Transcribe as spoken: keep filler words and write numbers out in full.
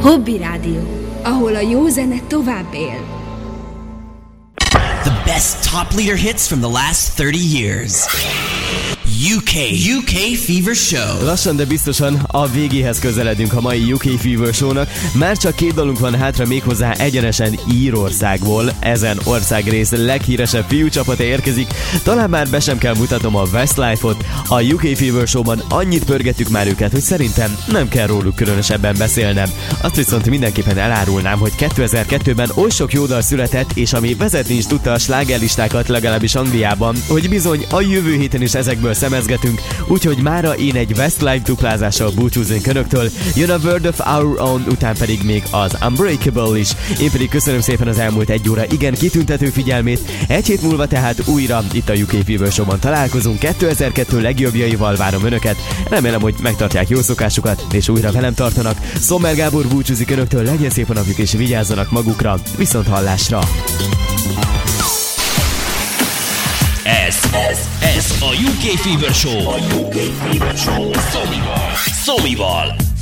Hobby Rádió, ahol a jó zene tovább él. The best top leader hits from the last thirty years. U K U K Fever Show. Lassan, de biztosan a végéhez közeledünk a mai U K Fever Show-nak. Már csak két dalunk van hátra, méghozzá egyenesen Írországból. Ezen országrész leghíresebb fiúcsapata érkezik. Talán már be sem kell mutatnom a Westlife-ot. A U K Fever Show-ban annyit pörgettük már őket, hogy szerintem nem kell róluk különösebben beszélnem. Azt viszont mindenképpen elárulnám, hogy kétezer-kettőben oly sok jó dal született, és ami vezetni is tudta a slágerlistákat, legalábbis Angliában, hogy bizony a jövő héten is ezekből szemezgetünk, úgyhogy mára én egy Westlife duplázással búcsúznék önöktől, jön a Word of Our Own, után pedig még az Unbreakable is. Én pedig köszönöm szépen az elmúlt egy óra igen kitüntető figyelmét, egy hét múlva tehát újra itt a U K Fever Show-ban találkozunk, kétezer-kettő legjobbjaival várom önöket, remélem, hogy megtartják jó szokásukat, és újra velem tartanak. Sommer Gábor búcsúzik önöktől, legyen szép a napjuk és vigyázzanak magukra, viszont hallásra! Ez, ez, ez a U K Fever Show. A U K Fever Show. Szomival. Szomival.